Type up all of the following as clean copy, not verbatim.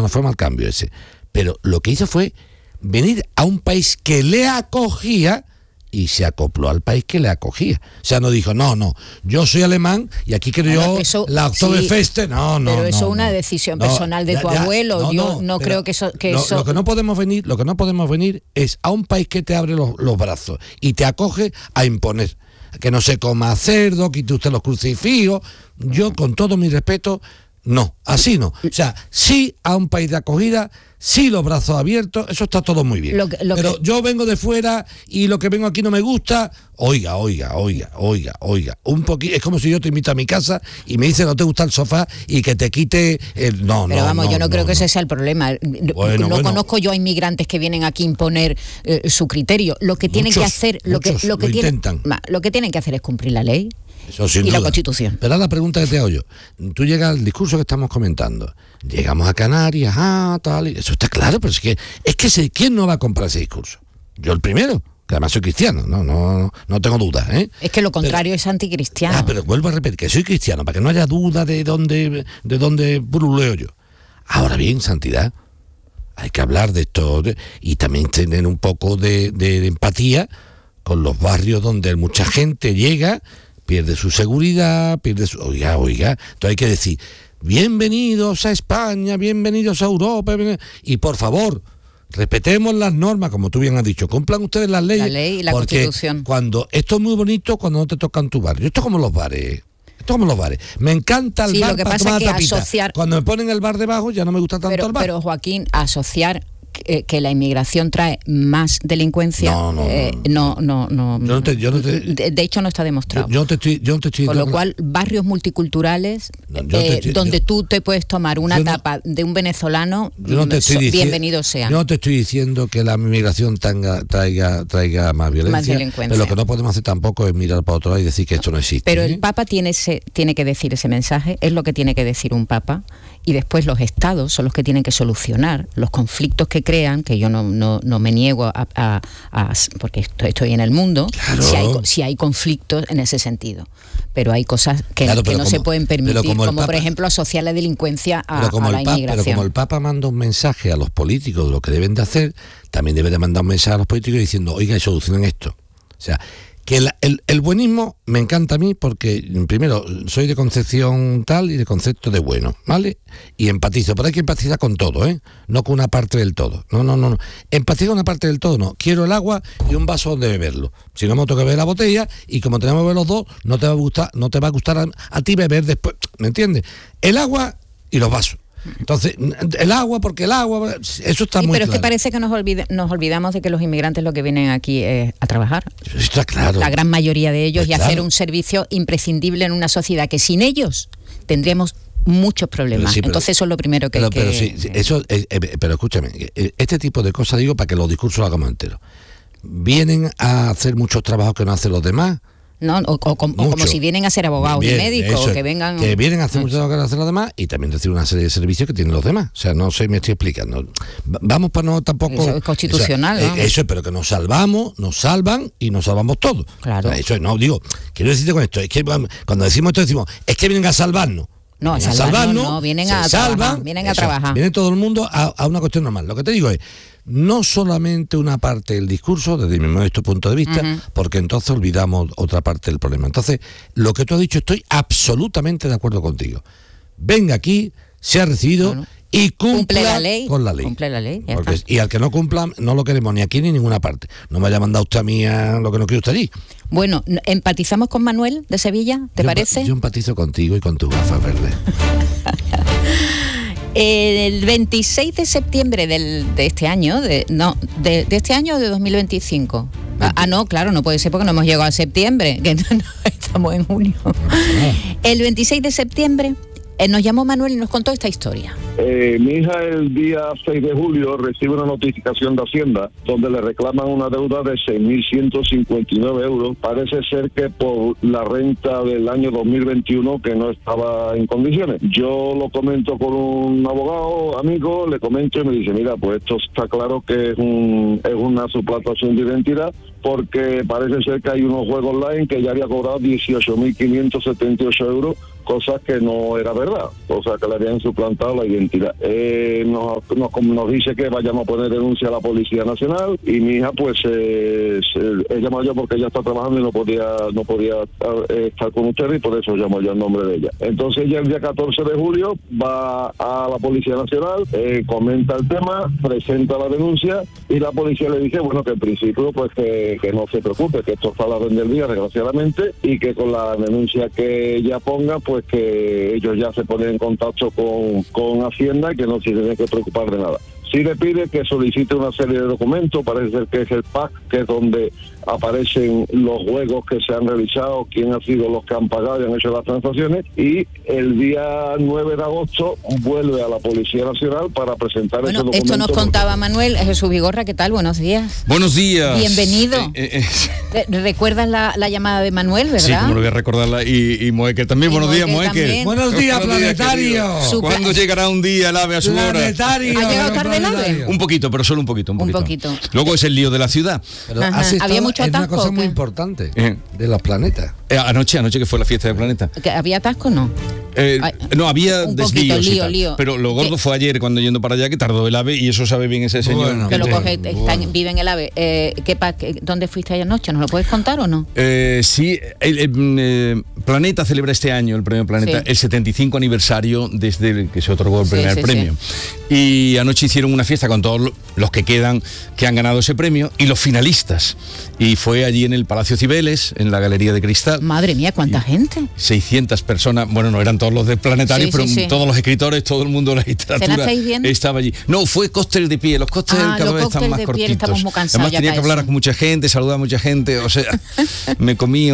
no fue mal cambio ese. Pero lo que hizo fue venir a un país que le acogía y se acopló al país que le acogía. O sea, no dijo, no, yo soy alemán y aquí quiero yo la Oktoberfest. No. Pero eso es una decisión personal de tu abuelo. Yo no creo que eso... Lo que no podemos venir es a un país que te abre los brazos y te acoge a imponer. Que no se coma cerdo, quite usted los crucifijos. Yo, con todo mi respeto, no, así no. O sea, sí a un país de acogida, sí los brazos abiertos, eso está todo muy bien. Pero yo vengo de fuera y lo que vengo aquí no me gusta. Oiga, un poquito, es como si yo te invito a mi casa y me dice no te gusta el sofá y que te quite el... Pero vamos, yo no creo que ese sea el problema. No conozco yo a inmigrantes que vienen aquí a imponer su criterio. Lo que tienen que hacer, lo que tienen que hacer es cumplir la ley. Eso sin y duda. La Constitución. Pero la pregunta que te hago yo, tú llegas al discurso que estamos comentando, llegamos a Canarias, tal, y eso está claro, pero es que ¿quién no va a comprar ese discurso? Yo el primero, que además soy cristiano, no tengo dudas, ¿eh? Es que lo contrario es anticristiano. Pero vuelvo a repetir, que soy cristiano, para que no haya duda de dónde pululeo yo. Ahora bien, santidad, hay que hablar de esto y también tener un poco de empatía con los barrios donde mucha gente llega, pierde su seguridad, Oiga, entonces hay que decir, bienvenidos a España, bienvenidos a Europa, y por favor, respetemos las normas, como tú bien has dicho, cumplan ustedes las leyes. La ley y la porque Constitución. Cuando esto es muy bonito, cuando no te toca en tu barrio. Esto es como los bares. Me encanta el bar para tomar la tapita. Cuando me ponen el bar debajo, ya no me gusta tanto el bar. Pero Joaquín, asociar que la inmigración trae más delincuencia, no. De hecho, no está demostrado. Yo no te estoy Por lo cual, barrios multiculturales donde tú te puedes tomar una tapa de un venezolano, bienvenido sea. Yo no te estoy diciendo que la inmigración traiga más violencia, pero lo que no podemos hacer tampoco es mirar para otro lado y decir que esto no existe. Pero el Papa tiene que decir ese mensaje, es lo que tiene que decir un Papa, y después los estados son los que tienen que solucionar los conflictos que crean, que yo no me niego a porque estoy en el mundo, claro. si hay conflictos en ese sentido, pero hay cosas que no se pueden permitir, como por ejemplo asociar la delincuencia a la inmigración. Pero como el Papa manda un mensaje a los políticos de lo que deben de hacer, también debe de mandar un mensaje a los políticos diciendo, oiga, solucionen esto. O sea, que el buenismo me encanta a mí porque, primero, soy de concepción tal y de concepto de bueno, ¿vale? Y empatizo, pero hay que empatizar con todo, ¿eh? No con una parte del todo. No. Empatizo con una parte del todo, no. Quiero el agua y un vaso donde beberlo. Si no me toca beber la botella y como tenemos que beber los dos, no te va a gustar a ti beber después, ¿me entiendes? El agua y los vasos. Entonces, porque el agua, eso está muy claro. Pero es que parece que nos olvidamos de que los inmigrantes lo que vienen aquí es a trabajar. Está claro. La gran mayoría de ellos, y hacer un servicio imprescindible en una sociedad que sin ellos tendríamos muchos problemas. Entonces eso es lo primero que... Pero escúchame, este tipo de cosas digo para que los discursos los hagamos enteros. Vienen a hacer muchos trabajos que no hacen los demás. No, o como si vienen a ser abogados y médicos, que vienen a hacer mucho lo que hacen los demás y también reciben una serie de servicios que tienen los demás. O sea, no sé, me estoy explicando. Vamos para no tampoco... Eso es constitucional, ¿no? Eso, pero que nos salvan y nos salvamos todos. Claro. O sea, eso no, quiero decirte con esto, es que cuando decimos esto decimos, es que vienen a salvarnos. No, a salvarnos, no, vienen a trabajar. Viene todo el mundo a una cuestión normal. Lo que te digo es, no solamente una parte del discurso, desde mi modesto punto de vista, porque entonces olvidamos otra parte del problema. Entonces, lo que tú has dicho, estoy absolutamente de acuerdo contigo. Venga aquí, sea recibido y cumple la ley, con la ley. Cumple la ley, y al que no cumpla, no lo queremos ni aquí ni en ninguna parte. No me haya mandado usted a mí a lo que no quiere usted allí. Bueno, ¿empatizamos con Manuel de Sevilla? ¿Te parece? Yo empatizo contigo y con tus gafas verdes. El 26 de septiembre de este año, de este año o de 2025. No, claro, no puede ser porque no hemos llegado a septiembre, que no, estamos en junio. El 26 de septiembre nos llamó Manuel y nos contó esta historia. Mi hija el día 6 de julio recibe una notificación de Hacienda donde le reclaman una deuda de 6.159 euros. Parece ser que por la renta del año 2021 que no estaba en condiciones. Yo lo comento con un abogado amigo, le comento y me dice, mira, pues esto está claro que es una suplantación de identidad, porque parece ser que hay unos juegos online que ya había cobrado 18.578 euros, cosas que no era verdad, o sea que le habían suplantado la identidad. mentira. Nos dice que vayamos a poner denuncia a la Policía Nacional y mi hija pues he llamado yo porque ella está trabajando y no podía estar con ustedes y por eso llamo yo el nombre de ella. Entonces ella el día 14 de julio va a la Policía Nacional, comenta el tema, presenta la denuncia y la policía le dice, bueno, que en principio pues que no se preocupe, que esto está a la orden del día desgraciadamente y que con la denuncia que ella ponga pues que ellos ya se ponen en contacto con Hacienda y que no se tienen que preocupar de nada. Sí le pide que solicite una serie de documentos, parece ser que es el PAC, que es donde aparecen los juegos que se han realizado, quién ha sido los que han pagado y han hecho las transacciones, y el día 9 de agosto vuelve a la Policía Nacional para presentar ese documento. Esto nos contaba Manuel. Jesús Vigorra, ¿qué tal? Buenos días. Buenos días. Bienvenido. ¿Recuerdas la llamada de Manuel, verdad? Sí, como lo voy a recordarla. Y Moekel también. Buenos días, Moekel. Buenos días, planetario. ¿Cuándo llegará un día el ave a su hora? Planetario. ¿Ha llegado tarde el ave? Un poquito, pero solo un poquito. Un poquito. Luego es el lío de la ciudad. Pero ¿había mucho es una atasco cosa o muy qué? importante de los planetas. Anoche que fue la fiesta del planeta. ¿Había atasco o no? No, había un desvíos poquito, y tal. lío. Pero lo gordo fue ayer cuando yendo para allá que tardó el ave y eso sabe bien ese señor. Bueno, Que lo coge, vive en el ave. ¿Dónde fuiste ayer noche? ¿Nos lo puedes contar o no? Sí, el Planeta celebra este año, el premio Planeta, el 75 aniversario desde el que se otorgó el primer premio. Y anoche hicieron una fiesta con todos los que quedan, que han ganado ese premio, y los finalistas. Y fue allí en el Palacio Cibeles, en la Galería de Cristal. Madre mía, ¿cuánta gente? 600 personas, bueno, no eran todos los del Planetario, pero todos los escritores, todo el mundo de la literatura estaba allí. No, fue cóctel de pie, los cócteles cada vez están más cortitos. Estamos muy cansados. Además tenía que hablar con mucha gente, saludar a mucha gente, o sea, me comí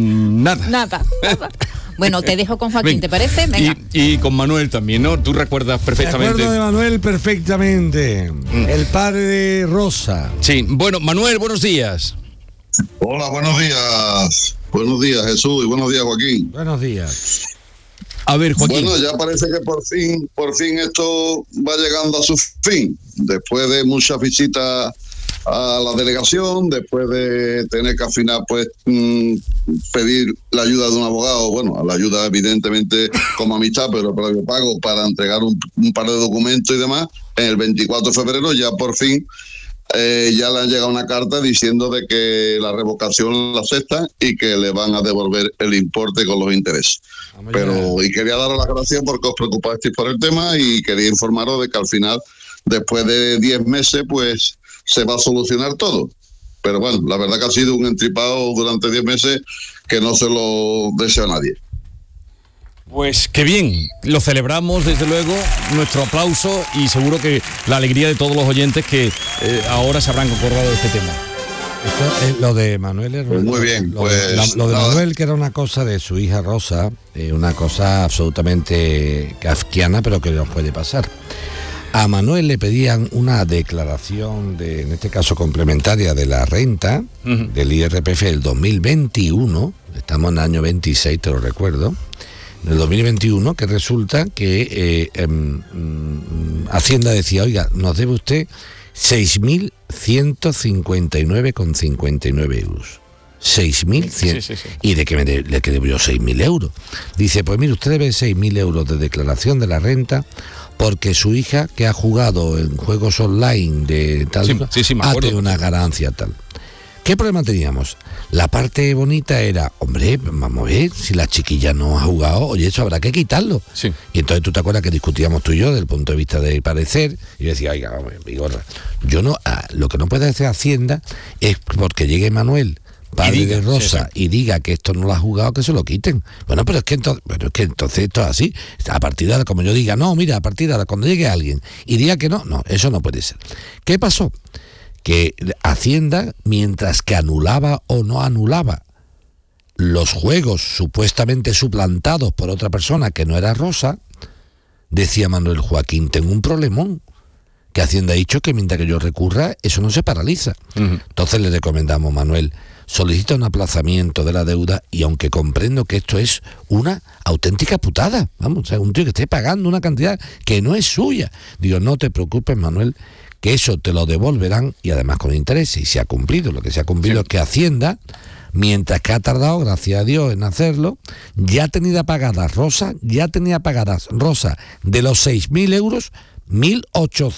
nada. Bueno, te dejo con Joaquín, ¿te parece? Venga. Y con Manuel también, ¿no? Tú recuerdas perfectamente. Me acuerdo de Manuel perfectamente, el padre de Rosa. Sí, bueno, Manuel, buenos días. Hola, buenos días. Buenos días, Jesús, y buenos días, Joaquín. Buenos días. A ver, Joaquín. Bueno, ya parece que por fin esto va llegando a su fin. Después de muchas visitas a la delegación, después de tener que al final pues pedir la ayuda de un abogado, bueno, la ayuda evidentemente como amistad, pero previo pago para entregar un par de documentos y demás, en el 24 de febrero ya por fin ya le han llegado una carta diciendo de que la revocación la aceptan y que le van a devolver el importe con los intereses. Y quería daros las gracias porque os preocupasteis por el tema y quería informaros de que al final, después de 10 meses, pues se va a solucionar todo. Pero bueno, la verdad que ha sido un entripado durante 10 meses que no se lo deseo a nadie. Pues qué bien, lo celebramos desde luego, nuestro aplauso y seguro que la alegría de todos los oyentes que ahora se habrán acordado de este tema. Lo de Manuel era muy bien. Lo de Manuel, que era una cosa de su hija Rosa, una cosa absolutamente kafkiana, pero que nos puede pasar. A Manuel le pedían una declaración en este caso complementaria de la renta del IRPF del 2021, estamos en el año 26, te lo recuerdo, en el 2021, que resulta que Hacienda decía, oiga, nos debe usted 6.159,59 euros. 6.100. ¿Y de qué le debió 6.000 euros? Dice, pues mire, usted debe 6.000 euros de declaración de la renta porque su hija, que ha jugado en juegos online de tal, ha tenido una ganancia tal. ¿Qué problema teníamos? La parte bonita era, hombre, vamos a ver, si la chiquilla no ha jugado, oye, eso habrá que quitarlo. Sí. Y entonces tú te acuerdas que discutíamos tú y yo desde el punto de vista de parecer, y yo decía, oiga, Vigorra, yo no, lo que no puede hacer Hacienda es porque llegue Manuel, padre de Rosa, y diga que esto no lo ha jugado, que se lo quiten. Bueno, pero es que entonces esto es así. A partir de ahora, como yo diga, no, mira, a partir de ahora, cuando llegue alguien y diga que no, eso no puede ser. ¿Qué pasó? Que Hacienda, mientras que anulaba o no anulaba los juegos supuestamente suplantados por otra persona que no era Rosa, decía Manuel, Joaquín, tengo un problemón, que Hacienda ha dicho que mientras que yo recurra, eso no se paraliza. Entonces le recomendamos, Manuel, solicita un aplazamiento de la deuda, y aunque comprendo que esto es una auténtica putada, vamos, o sea, un tío que esté pagando una cantidad que no es suya, digo, no te preocupes, Manuel, que eso te lo devolverán y además con interés, y se ha cumplido. Lo que se ha cumplido es que Hacienda mientras que ha tardado, gracias a Dios, en hacerlo, ya tenía pagadas Rosa de los 6.000 euros, 1.800.